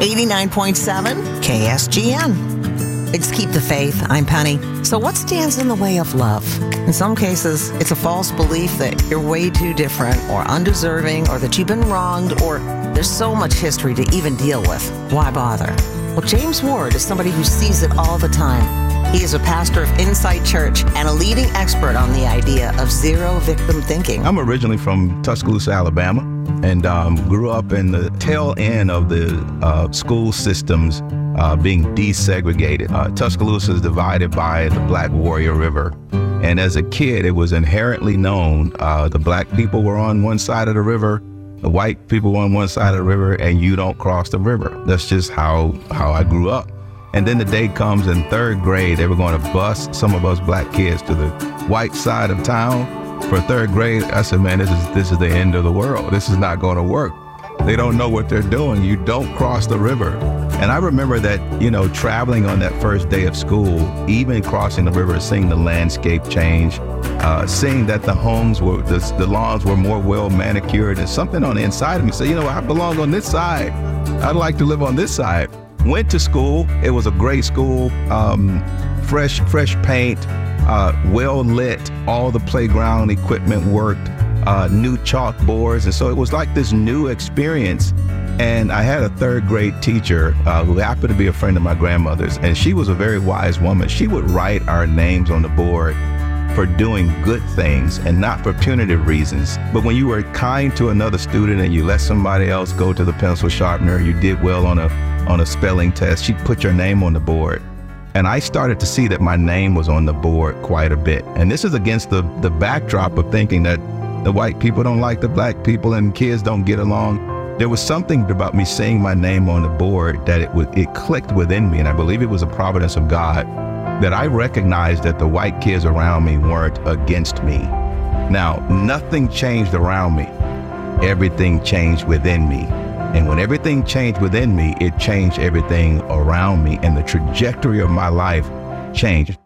89.7 KSGN. It's Keep the Faith. I'm Penny. So what stands in the way of love? In some cases, it's a false belief that you're way too different or undeserving or that you've been wronged or there's so much history to even deal with. Why bother? Well, James Ward is somebody who sees it all the time. He is a pastor of Insight Church and a leading expert on the idea of zero victim thinking. I'm originally from Tuscaloosa, Alabama, and grew up in the tail end of the school systems being desegregated. Tuscaloosa is divided by the Black Warrior River. And as a kid, it was inherently known the black people were on one side of the river, the white people were on one side of the river, and you don't cross the river. That's just how I grew up. And then the day comes in third grade, they were going to bus some of us black kids to the white side of town for third grade. I said, man, this is the end of the world. This is not going to work. They don't know what they're doing. You don't cross the river. And I remember that, traveling on that first day of school, even crossing the river, seeing the landscape change, seeing that the homes were, the lawns were more well manicured, and something on the inside of me said, I belong on this side. I'd like to live on this side. Went to school. It was a great school, fresh paint, well lit. All the playground equipment worked, new chalkboards. And so it was like this new experience. And I had a third grade teacher who happened to be a friend of my grandmother's. And she was a very wise woman. She would write our names on the board for doing good things and not for punitive reasons. But when you were kind to another student and you let somebody else go to the pencil sharpener, you did well on a spelling test, she'd put your name on the board. And I started to see that my name was on the board quite a bit. And this is against the backdrop of thinking that the white people don't like the black people and kids don't get along. There was something about me seeing my name on the board that it clicked within me, and I believe it was a providence of God, that I recognized that the white kids around me weren't against me. Now, nothing changed around me. Everything changed within me. And when everything changed within me, it changed everything around me, and the trajectory of my life changed.